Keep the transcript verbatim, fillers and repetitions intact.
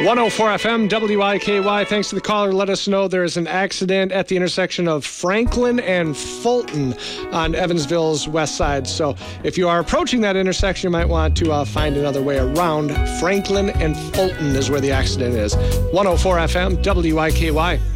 one oh four F M, W I K Y. Thanks to the caller. Let us know there is an accident at the intersection of Franklin and Fulton on Evansville's west side. So if you are approaching that intersection, you might want to uh, find another way around. Franklin and Fulton is where the accident is. one oh four F M, W I K Y.